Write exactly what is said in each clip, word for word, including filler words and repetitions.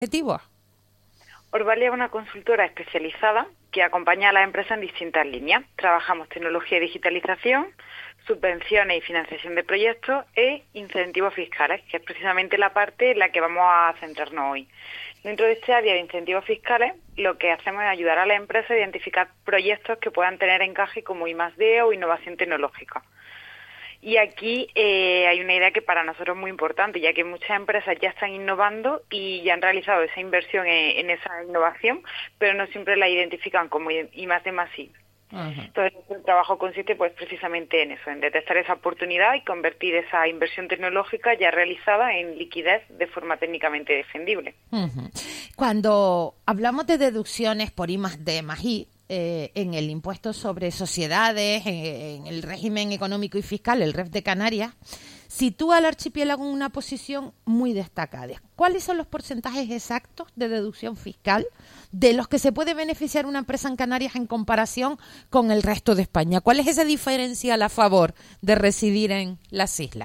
objetivos? Orbalia es una consultora especializada que acompaña a las empresas en distintas líneas. Trabajamos tecnología y digitalización, subvenciones y financiación de proyectos e incentivos fiscales, que es precisamente la parte en la que vamos a centrarnos hoy. Dentro de este área de incentivos fiscales, lo que hacemos es ayudar a las empresas a identificar proyectos que puedan tener encaje como I más D o innovación tecnológica. Y aquí eh, hay una idea que para nosotros es muy importante, ya que muchas empresas ya están innovando y ya han realizado esa inversión en, en esa innovación, pero no siempre la identifican como I más D más I. Uh-huh. Entonces, el trabajo consiste pues precisamente en eso, en detectar esa oportunidad y convertir esa inversión tecnológica ya realizada en liquidez de forma técnicamente defendible. Uh-huh. Cuando hablamos de deducciones por I más D más I, Eh, en el impuesto sobre sociedades, en, en el régimen económico y fiscal, el R E F de Canarias, sitúa al archipiélago en una posición muy destacada. ¿Cuáles son los porcentajes exactos de deducción fiscal de los que se puede beneficiar una empresa en Canarias en comparación con el resto de España? ¿Cuál es ese diferencial a favor de residir en las islas?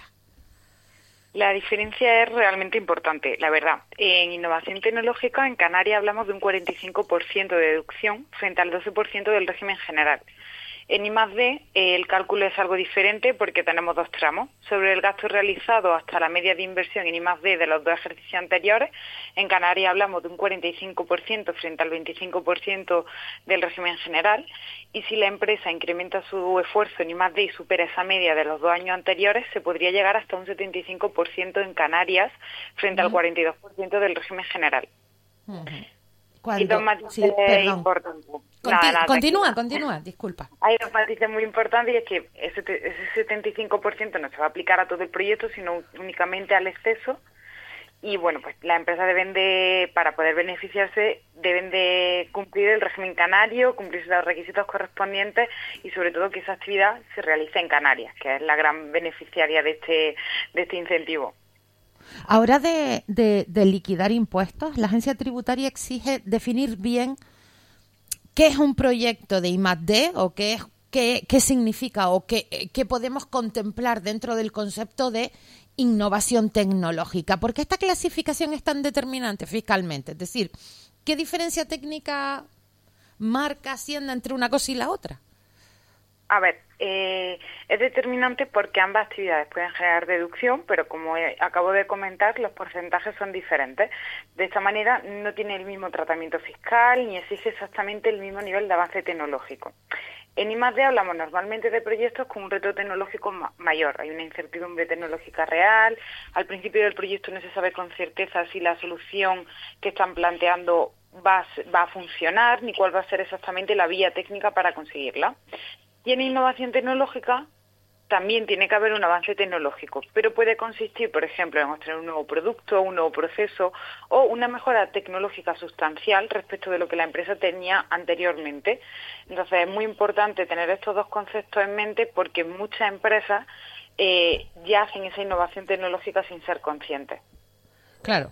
La diferencia es realmente importante, la verdad. En innovación tecnológica, en Canarias hablamos de un cuarenta y cinco por ciento de deducción frente al doce por ciento del régimen general. En I más D el cálculo es algo diferente porque tenemos dos tramos. Sobre el gasto realizado hasta la media de inversión en I más D de los dos ejercicios anteriores, en Canarias hablamos de un cuarenta y cinco por ciento frente al veinticinco por ciento del régimen general. Y si la empresa incrementa su esfuerzo en I más D y supera esa media de los dos años anteriores, se podría llegar hasta un setenta y cinco por ciento en Canarias frente uh-huh. al cuarenta y dos por ciento del régimen general. Uh-huh. Cuando, y dos matices sí, perdón. importantes. Conti- nada, nada, continúa, continúa, disculpa. Hay dos matices muy importantes y es que ese, ese setenta y cinco por ciento no se va a aplicar a todo el proyecto, sino únicamente al exceso. Y bueno, pues las empresas deben de, para poder beneficiarse, deben de cumplir el régimen canario, cumplir los requisitos correspondientes y sobre todo que esa actividad se realice en Canarias, que es la gran beneficiaria de este, de este incentivo. Ahora de, de, de liquidar impuestos, la agencia tributaria exige definir bien qué es un proyecto de I más D o qué, es, qué, qué significa o qué, qué podemos contemplar dentro del concepto de innovación tecnológica. ¿Por qué esta clasificación es tan determinante fiscalmente? Es decir, ¿qué diferencia técnica marca Hacienda entre una cosa y la otra? A ver, eh, es determinante porque ambas actividades pueden generar deducción, pero como eh, acabo de comentar, los porcentajes son diferentes. De esta manera no tiene el mismo tratamiento fiscal ni exige exactamente el mismo nivel de avance tecnológico. En I más D hablamos normalmente de proyectos con un reto tecnológico ma- mayor. Hay una incertidumbre tecnológica real. Al principio del proyecto no se sabe con certeza si la solución que están planteando va a, va a funcionar ni cuál va a ser exactamente la vía técnica para conseguirla. Y en innovación tecnológica también tiene que haber un avance tecnológico, pero puede consistir, por ejemplo, en obtener un nuevo producto, un nuevo proceso o una mejora tecnológica sustancial respecto de lo que la empresa tenía anteriormente. Entonces es muy importante tener estos dos conceptos en mente porque muchas empresas eh, ya hacen esa innovación tecnológica sin ser conscientes. Claro.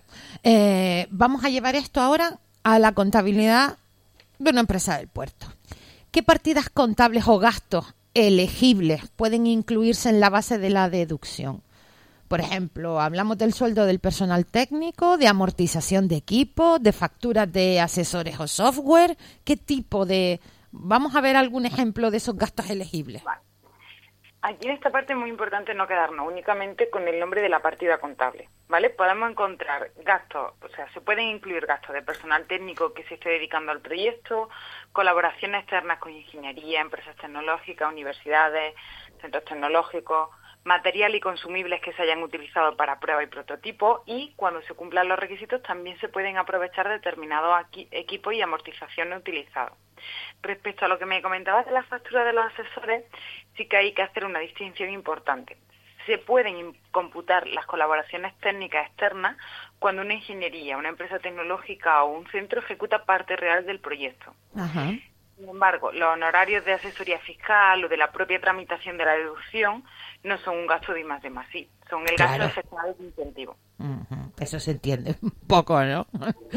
Eh, vamos a llevar esto ahora a la contabilidad de una empresa del puerto. ¿Qué partidas contables o gastos elegibles pueden incluirse en la base de la deducción? Por ejemplo, hablamos del sueldo del personal técnico, de amortización de equipo, de facturas de asesores o software. ¿Qué tipo de...? Vamos a ver algún ejemplo de esos gastos elegibles. Vale. Aquí en esta parte es muy importante no quedarnos únicamente con el nombre de la partida contable, ¿vale? Podemos encontrar gastos, o sea, se pueden incluir gastos de personal técnico que se esté dedicando al proyecto, colaboraciones externas con ingeniería, empresas tecnológicas, universidades, centros tecnológicos, material y consumibles que se hayan utilizado para prueba y prototipo y cuando se cumplan los requisitos también se pueden aprovechar determinados aquí, equipos y amortizaciones utilizados. Respecto a lo que me comentabas de la factura de los asesores, sí que hay que hacer una distinción importante. Se pueden computar las colaboraciones técnicas externas cuando una ingeniería, una empresa tecnológica o un centro ejecuta parte real del proyecto. Ajá. Sin embargo, los honorarios de asesoría fiscal o de la propia tramitación de la deducción no son un gasto de I más D más I, son el gasto Claro. efectuado de incentivo. Uh-huh. Eso se entiende un poco, ¿no?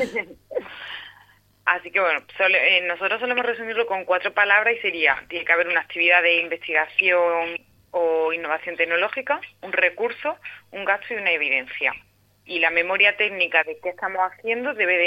Así que bueno, solo, eh, nosotros solemos resumirlo con cuatro palabras y sería, tiene que haber una actividad de investigación o innovación tecnológica, un recurso, un gasto y una evidencia. y la memoria técnica de qué estamos haciendo debe de